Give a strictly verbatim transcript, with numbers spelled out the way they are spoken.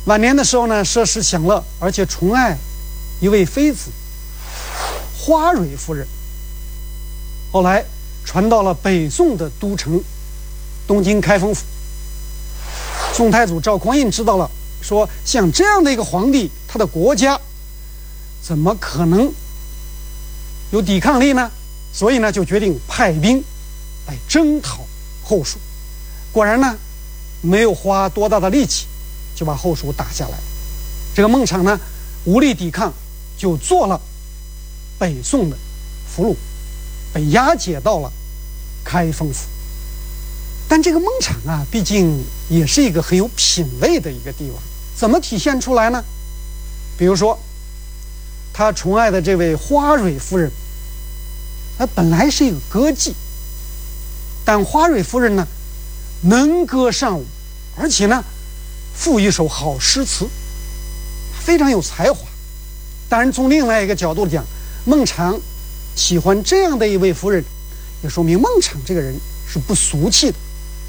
晚年的时候呢，涉世享乐，而且宠爱一位妃子花蕊夫人。后来传到了北宋的都城东京开封府。宋太祖赵匡胤知道了，说像这样的一个皇帝，他的国家怎么可能有抵抗力呢？所以呢，就决定派兵来征讨后蜀。果然呢，没有花多大的力气，就把后蜀打下来了。这个孟昶呢，无力抵抗，就做了北宋的俘虏，被押解到了开封府。但这个孟昶啊，毕竟也是一个很有品位的一个帝王，怎么体现出来呢？比如说，他宠爱的这位花蕊夫人，她本来是一个歌妓，但花蕊夫人呢，能歌善舞，而且呢，赋一手好诗词，非常有才华。当然，从另外一个角度讲，孟昶喜欢这样的一位夫人，也说明孟昶这个人是不俗气的。